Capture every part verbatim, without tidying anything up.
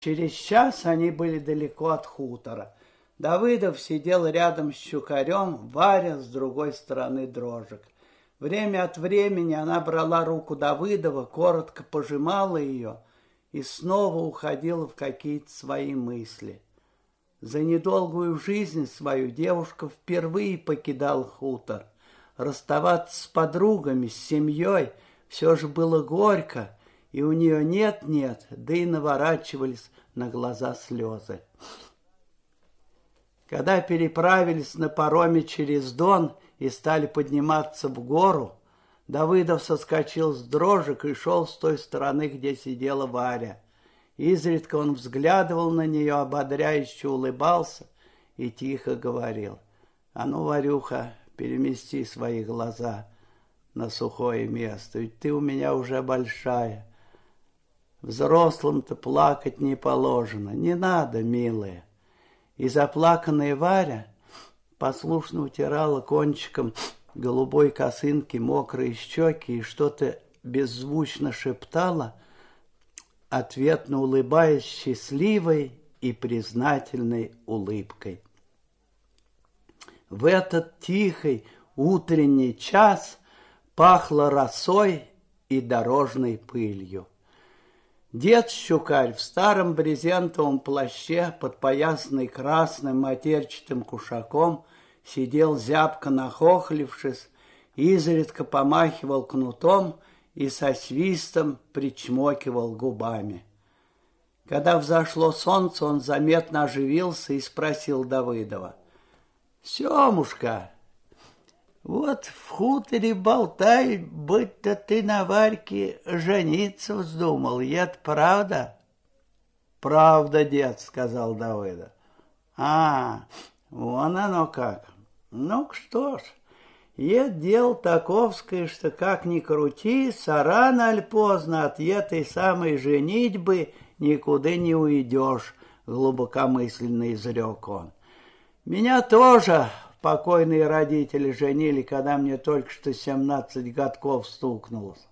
Через час они были далеко от хутора. Давыдов сидел рядом с Щукарем, Варя с другой стороны дрожек. Время от времени она брала руку Давыдова, коротко пожимала ее и снова уходила в какие-то свои мысли. За недолгую жизнь свою девушка впервые покидала хутор. Расставаться с подругами, с семьей все же было горько, и у нее нет-нет, да и наворачивались на глаза слезы. Когда переправились на пароме через Дон и стали подниматься в гору, Давыдов соскочил с дрожек и шел с той стороны, где сидела Варя. Изредка он взглядывал на нее, ободряюще улыбался и тихо говорил: «А ну, Варюха, перемести свои глаза на сухое место, ведь ты у меня уже большая. Взрослым-то плакать не положено, не надо, милая». И заплаканная Варя послушно утирала кончиком голубой косынки мокрые щеки и что-то беззвучно шептала, ответно улыбаясь счастливой и признательной улыбкой. В этот тихий утренний час пахло росой и дорожной пылью. Дед Щукарь в старом брезентовом плаще, подпоясанный красным матерчатым кушаком, сидел зябко нахохлившись, изредка помахивал кнутом и со свистом причмокивал губами. Когда взошло солнце, он заметно оживился и спросил Давыдова: «Семушка, вот в хуторе болтают, будто ты на Варьке жениться вздумал, и это правда?» «Правда, дед», — сказал Давыдов. «А, вон оно как. Ну что ж, это дело таковское, что как ни крути, а рано аль поздно от этой самой женитьбы никуда не уйдешь», — глубокомысленно изрек он. «Меня тоже покойные родители женили, когда мне только что семнадцать годков стукнулось.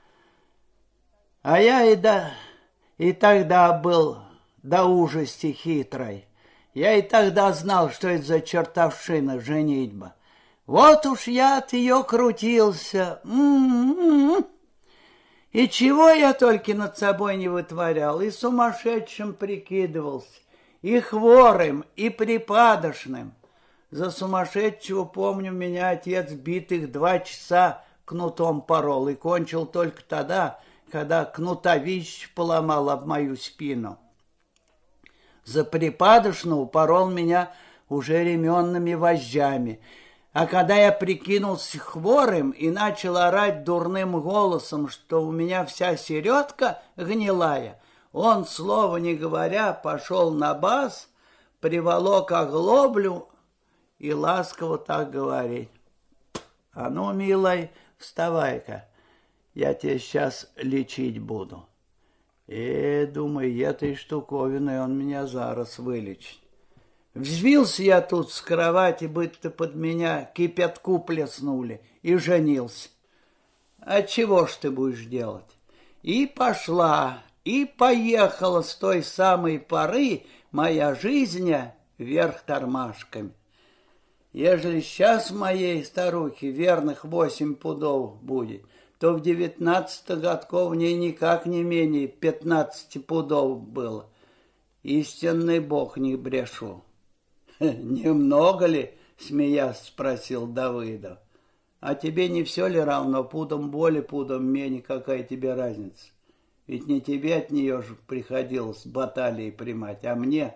А я и, да, и тогда был до ужасти хитрой. Я и тогда знал, что это за чертовщина женитьба. Вот уж я от ее крутился. М-м-м. И чего я только над собой не вытворял, и сумасшедшим прикидывался, и хворым, и припадочным. За сумасшедшего, помню, меня отец битых два часа кнутом порол и кончил только тогда, когда кнутовищ поломал об мою спину. За припадочного порол меня уже ременными вожжами, а когда я прикинулся хворым и начал орать дурным голосом, что у меня вся середка гнилая, он, слова не говоря, пошел на бас, приволок оглоблю и ласково так говорит: «А ну, милай, вставай-ка, я тебя сейчас лечить буду». И, думаю, этой штуковиной он меня зараз вылечит. Взвился я тут с кровати, будто под меня кипятку плеснули, и женился. А чего ж ты будешь делать? И пошла, и поехала с той самой поры моя жизнь вверх тормашками. Ежели сейчас моей старухе верных восемь пудов будет, то в девятнадцати годков в ней никак не менее пятнадцати пудов было. Истинный Бог не брешу. «Немного ли?» — смеясь спросил Давыдов. «А тебе не все ли равно, пудом более, пудом менее, какая тебе разница? Ведь не тебе от нее же приходилось баталии примать, а мне...»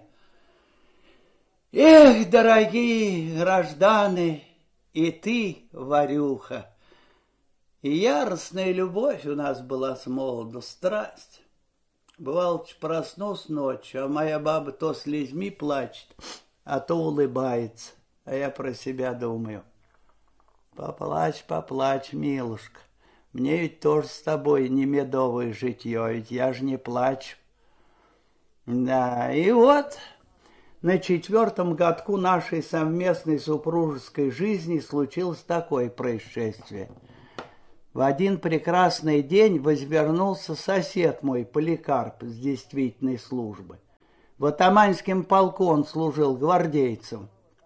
«Эх, дорогие граждане, и ты, Варюха!» И яростная любовь у нас была с молоду, страсть. Бывало, проснусь ночью, а моя баба то слезьми плачет, а то улыбается. А я про себя думаю: поплачь, поплачь, милушка. Мне ведь тоже с тобой не медовое житье, ведь я же не плачу. Да, и вот на четвертом годку нашей совместной супружеской жизни случилось такое происшествие. В один прекрасный день возвернулся сосед мой, Поликарп, с действительной службы. В атаманском полку он служил гвардейцем.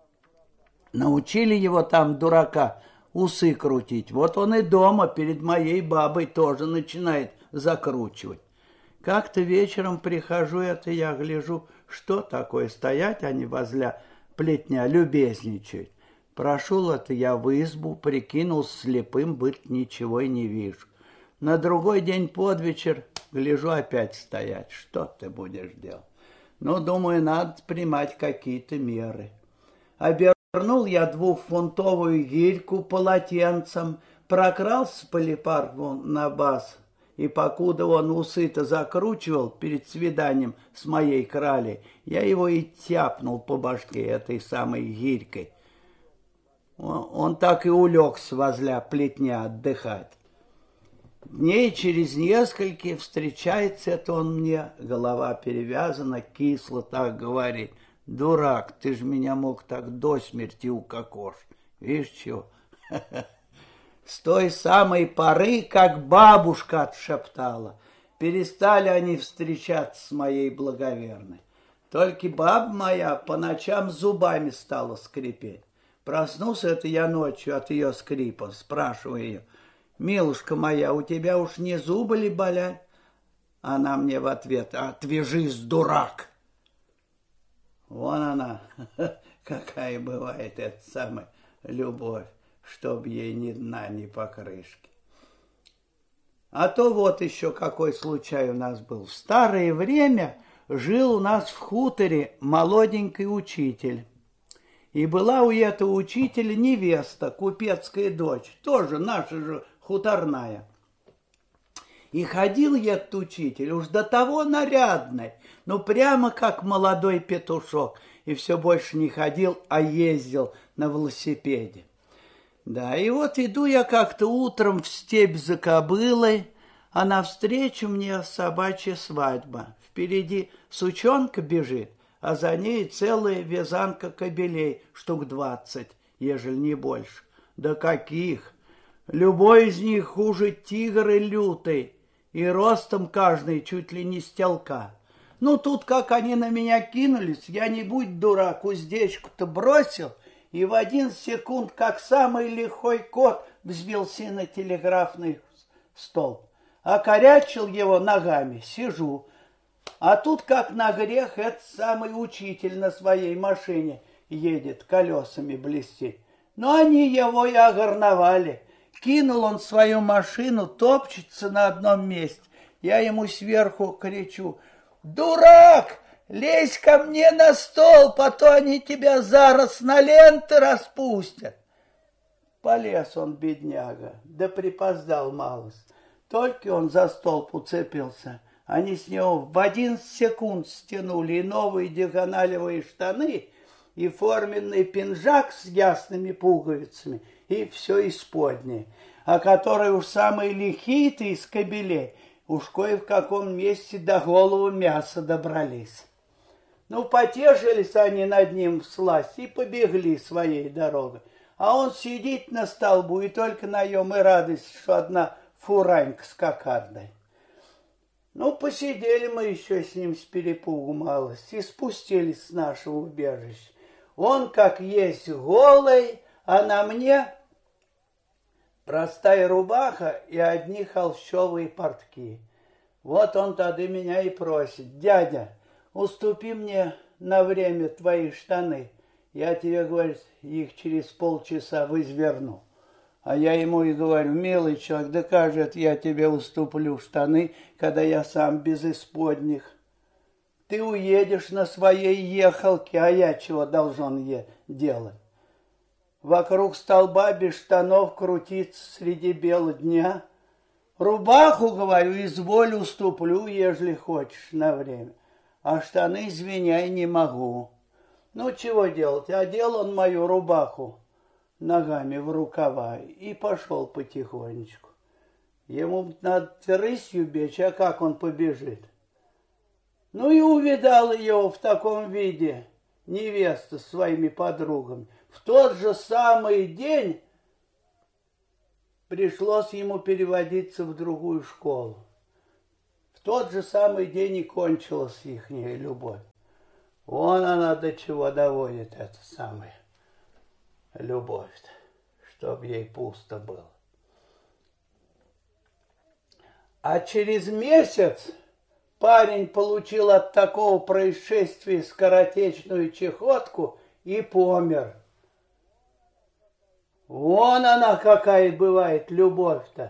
Научили его там, дурака, усы крутить. Вот он и дома перед моей бабой тоже начинает закручивать. Как-то вечером прихожу, это я гляжу, что такое стоять, они возле плетня любезничают. Прошел это я в избу, прикинул слепым, быть ничего и не вижу. На другой день под вечер гляжу опять стоять. Что ты будешь делать? Ну, думаю, надо принимать какие-то меры. Обернул я двухфунтовую гирьку полотенцем, прокрался по лепарку на бас, и покуда он усы-то закручивал перед свиданием с моей кралей, я его и тяпнул по башке этой самой гирькой. Он, он так и улегся возле плетня отдыхать. Дней через несколько встречается это он мне, голова перевязана, кисло так говорит. Дурак, ты же меня мог так до смерти укокошить. Видишь чего? С той самой поры, как бабушка отшептала, перестали они встречаться с моей благоверной. Только баба моя по ночам зубами стала скрипеть. Проснулся это я ночью от ее скрипа, спрашиваю ее: «Милушка моя, у тебя уж не зубы ли болят?» Она мне в ответ: «Отвяжись, дурак!» Вон она, какая бывает эта самая любовь, чтоб ей ни дна, ни покрышки. А то вот еще какой случай у нас был. В старое время жил у нас в хуторе молоденький учитель. И была у этого учителя невеста, купецкая дочь, тоже наша же хуторная. И ходил этот учитель уж до того нарядный, ну прямо как молодой петушок. И все больше не ходил, а ездил на велосипеде. Да, и вот иду я как-то утром в степь за кобылой, а навстречу мне собачья свадьба. Впереди сучонка бежит, а за ней целая вязанка кобелей, штук двадцать, ежели не больше. Да каких! Любой из них хуже тигра лютый, и ростом каждый чуть ли не стелка. Ну, тут как они на меня кинулись, я не будь дурак, уздечку-то бросил, и в один секунд, как самый лихой кот, взвился на телеграфный столб. Окорячил его ногами, сижу. А тут, как на грех, этот самый учитель на своей машине едет, колесами блестит. Но они его и огорновали. Кинул он свою машину, топчется на одном месте. Я ему сверху кричу: «Дурак, лезь ко мне на стол, а то они тебя зараз на ленты распустят». Полез он, бедняга, да припоздал малость. Только он за столб уцепился, они с него в одиннадцать секунд стянули и новые диагоналевые штаны, и форменный пинжак с ясными пуговицами, и все исподнее, а которые уж самые лихие-то из кобелей, уж кое в каком месте до голову мяса добрались. Ну, потежились они над ним всласть и побегли своей дорогой. А он сидит на столбу, и только на нем и радость, что одна фуранька с кокардой. Ну, посидели мы еще с ним с перепугу малость и спустились с нашего убежища. Он как есть голый, а на мне простая рубаха и одни холщовые портки. Вот он тогда меня и просит: «Дядя, уступи мне на время твои штаны. Я тебе, говорит, их через полчаса возверну». А я ему и говорю: «Милый человек, да как же это я тебе уступлю штаны, когда я сам без исподних? Ты уедешь на своей ехалке, а я чего должен е- делать? Вокруг столба без штанов крутиться среди бела дня? Рубаху, говорю, изволь, уступлю, ежели хочешь, на время. А штаны, извиняй, не могу». Ну, чего делать? Одел он мою рубаху ногами в рукава и пошел потихонечку. Ему надо рысью бечь, а как он побежит? Ну и увидал ее в таком виде невеста с своими подругами. В тот же самый день пришлось ему переводиться в другую школу. В тот же самый день и кончилась ихняя любовь. Вон она до чего доводит, эта самая любовь-то, чтоб ей пусто было. А через месяц парень получил от такого происшествия скоротечную чехотку и помер. Вон она какая бывает любовь-то.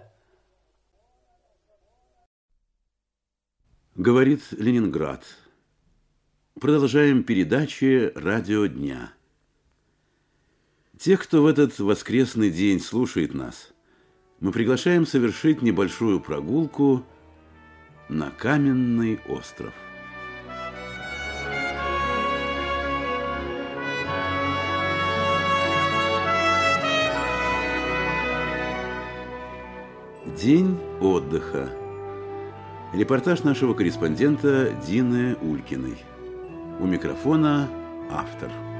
Говорит Ленинград. Продолжаем передачи «Радио дня». Тех, кто в этот воскресный день слушает нас, мы приглашаем совершить небольшую прогулку на Каменный остров. День отдыха. Репортаж нашего корреспондента Дины Улькиной. У микрофона автор.